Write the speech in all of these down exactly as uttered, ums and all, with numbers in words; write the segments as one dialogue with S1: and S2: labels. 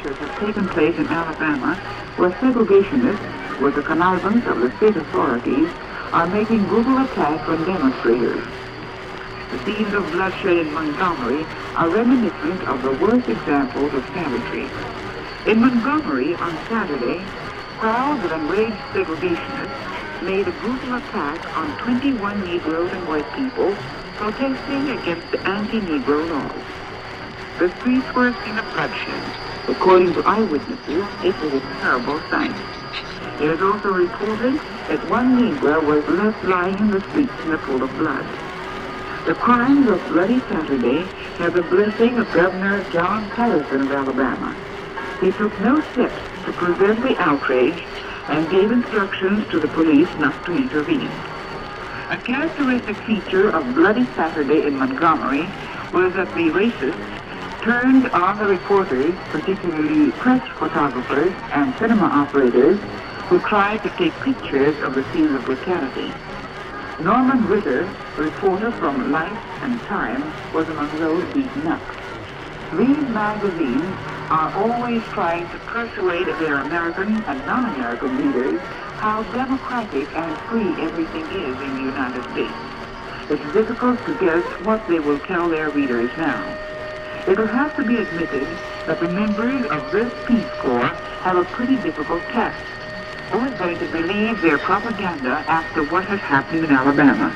S1: marches have taken place in Alabama, where segregationists, with the connivance of the state authorities, are making brutal attacks on demonstrators. The scenes of bloodshed in Montgomery are reminiscent of the worst examples of savagery. In Montgomery on Saturday, crowds of enraged segregationists made a brutal attack on twenty-one Negroes and white people protesting against the anti-Negro laws. The streets were a scene of bloodshed. According to eyewitnesses, it was a terrible sight. It is also reported that one Negro was left lying in the streets in a pool of blood. The crimes of Bloody Saturday have the blessing of Governor John Patterson of Alabama. He took no steps to prevent the outrage and gave instructions to the police not to intervene. A characteristic feature of Bloody Saturday in Montgomery was that the racists turned on the reporters, particularly press photographers and cinema operators, who tried to take pictures of the scenes of brutality. Norman Ritter, a reporter from Life and Time, was among those beaten up. These magazines are always trying to persuade their American and non-American readers how democratic and free everything is in the United States. It's difficult to guess what they will tell their readers now. It will have to be admitted that the members of this Peace Corps have a pretty difficult task. Who is going to believe their propaganda after what has happened in Alabama?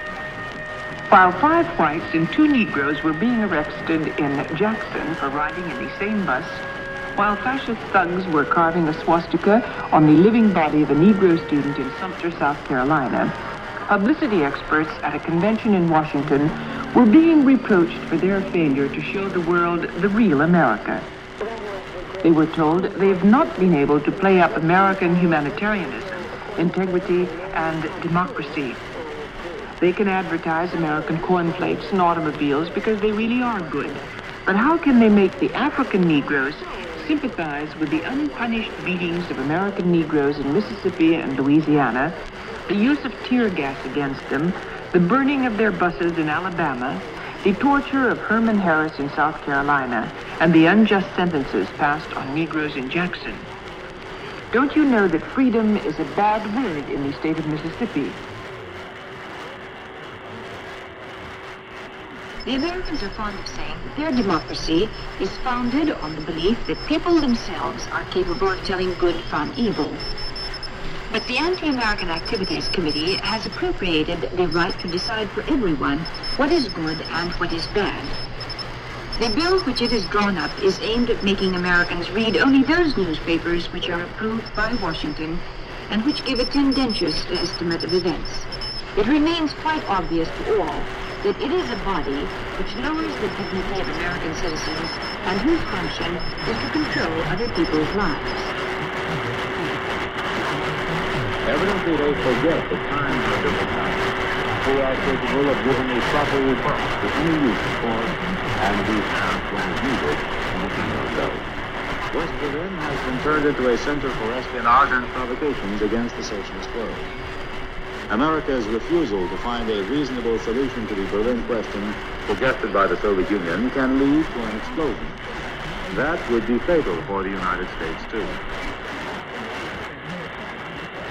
S2: While five whites and two Negroes were being arrested in Jackson for riding in the same bus, while fascist thugs were carving a swastika on the living body of a Negro student in Sumter, South Carolina, publicity experts at a convention in Washington were being reproached for their failure to show the world the real America. They were told they have not been able to play up American humanitarianism, integrity, and democracy. They can advertise American cornflakes and automobiles because they really are good. But how can they make the African Negroes sympathize with the unpunished beatings of American Negroes in Mississippi and Louisiana, the use of tear gas against them, the burning of their buses in Alabama, the torture of Herman Harris in South Carolina, and the unjust sentences passed on Negroes in Jackson? Don't you know that freedom is a bad word in the state of Mississippi?
S3: The Americans are fond of saying that their democracy is founded on the belief that people themselves are capable of telling good from evil. But the Anti-American Activities Committee has appropriated the right to decide for everyone what is good and what is bad. The bill which it has drawn up is aimed at making Americans read only those newspapers which are approved by Washington and which give a tendentious estimate of events. It remains quite obvious to all that it is a body which lowers the dignity of American citizens and whose function is to control other people's lives.
S4: Evidently they forget that times are difficult. Who are capable of giving a proper report to any use of force and these times when it's needed in the kingdom of God. West Berlin has been turned into a center for espionage and provocations against the socialist world. America's refusal to find a reasonable solution to the Berlin question suggested by the Soviet Union can lead to an explosion. That would be fatal for the United States, too.